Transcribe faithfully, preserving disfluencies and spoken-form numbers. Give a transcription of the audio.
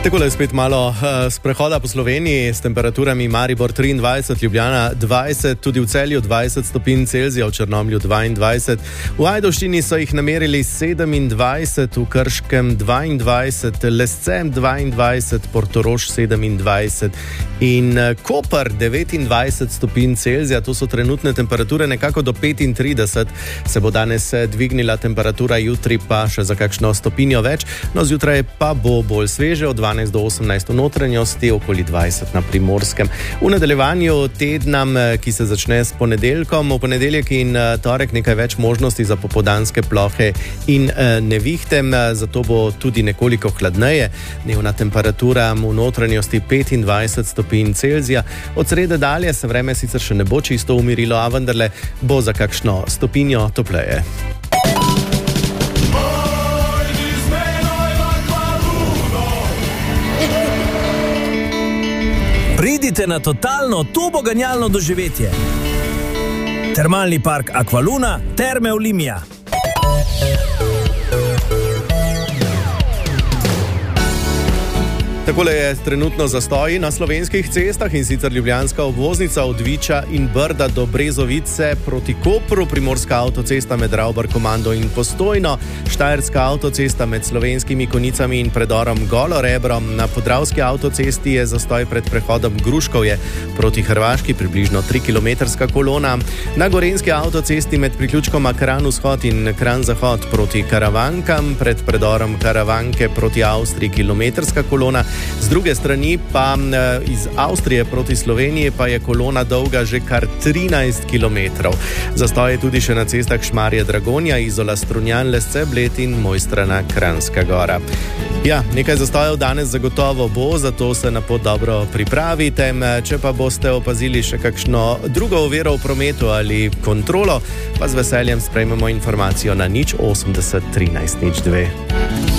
Tako je spet malo uh, sprehoda po Sloveniji s temperaturami Maribor triindvajset, Ljubljana dvajset, tudi v Celju dvajset stopinj Celzija, v Črnomlju dvaindvajset. V Ajdovščini so jih namerili sedemindvajset, v Krškem dvaindvajset, Lescem dvaindvajset, Portorož sedemindvajset in uh, Koper devetindvajset stopinj Celzija. To so trenutne temperature, nekako do petintrideset se bo danes dvignila temperatura, jutri pa še za kakšno stopinjo več, no zjutraj pa bo bolj sveže, od dvanajst do osemnajst v notranjosti, okoli dvajset na Primorskem. V nadaljevanju tedna, ki se začne s ponedeljkom, v ponedeljek in torek nekaj več možnosti za popoldanske plohe in nevihte, zato bo tudi nekoliko hladneje. Dnevna temperatura v notranjosti petindvajset stopinj Celzija. Od srede dalje se vreme sicer še ne bo čisto umirilo, a vendarle bo za kakšno stopinjo topleje. Pridite na totalno turboganjalno doživetje. Termalni park Aqualuna, Terme Olimia. Takole je trenutno zastoj na slovenskih cestah, in sicer ljubljanska obvoznica od Viča in Brda do Brezovice proti Kopru, primorska avtocesta med Ravbar-Komando in Postojno, štajerska avtocesta med Slovenskimi Konicami in predorom Golo Rebro, na podravski avtocesti je zastoj pred prehodom Gruškovje proti Hrvaški, približno trikilometrska kolona, na gorenjski avtocesti med priključkoma Kranj-Vzhod in Kranj-Zahod proti Karavankam, pred predorom Karavanke proti Avstriji kilometrska kolona. Z druge strani pa iz Avstrije proti Sloveniji pa je kolona dolga že kar trinajst kilometrov. Zastoj je tudi še na cestah Šmarje-Dragonja, Izola, Strunjan, Lesce, Bled in Mojstrana, Kranjska Gora. Ja, nekaj zastojev danes zagotovo bo, zato se na pot dobro pripravite. Če pa boste opazili še kakšno drugo oviro v prometu ali kontrolo, pa z veseljem sprejmemo informacijo na nič osemdeset trinajst nič dve.